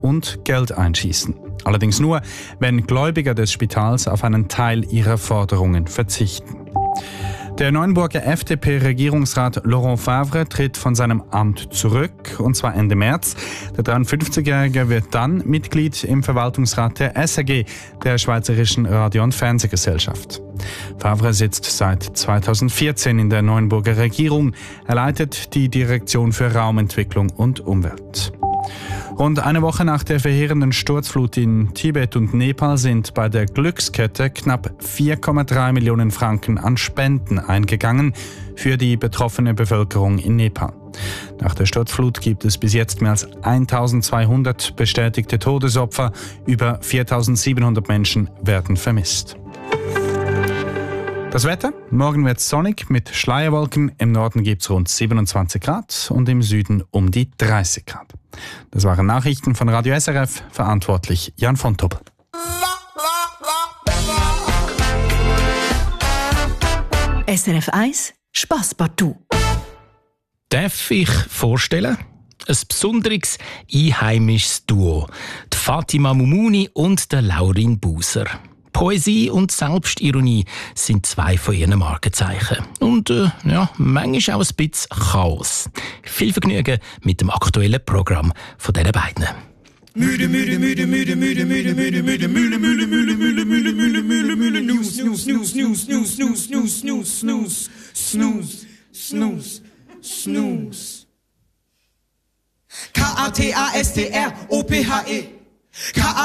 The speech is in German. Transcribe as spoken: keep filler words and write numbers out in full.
und Geld einschießen. Allerdings nur, wenn Gläubiger des Spitals auf einen Teil ihrer Forderungen verzichten. Der Neuenburger F D P-Regierungsrat Laurent Favre tritt von seinem Amt zurück, und zwar Ende März. Der dreiundfünfzigjährige wird dann Mitglied im Verwaltungsrat der S R G, der Schweizerischen Radio- und Fernsehgesellschaft. Favre sitzt seit zweitausendvierzehn in der Neuenburger Regierung. Er leitet die Direktion für Raumentwicklung und Umwelt. Rund eine Woche nach der verheerenden Sturzflut in Tibet und Nepal sind bei der Glückskette knapp vier Komma drei Millionen Franken an Spenden eingegangen für die betroffene Bevölkerung in Nepal. Nach der Sturzflut gibt es bis jetzt mehr als eintausendzweihundert bestätigte Todesopfer, über viertausendsiebenhundert Menschen werden vermisst. Das Wetter? Morgen wird es sonnig mit Schleierwolken. Im Norden gibt es rund siebenundzwanzig Grad und im Süden um die dreißig Grad. Das waren Nachrichten von Radio S R F, verantwortlich Jan von Tobel. S R F eins Spasspartout. Darf ich vorstellen? Ein besonderes einheimisches Duo. Die Fatima Mumuni und der Laurin Buser. Poesie und Selbstironie sind zwei von ihren Markenzeichen. Und äh, ja, manchmal auch ein bisschen Chaos. Viel Vergnügen mit dem aktuellen Programm von diesen beiden. Müde, müde, müde, müde, müde, müde, müde, müde, müde, müde, müde, müde, müde, müde, müde, müde, News, News, News, News, News, News, News, News, Snooze, Snooze, Snooze, Snooze. K A T A S T R O P H E.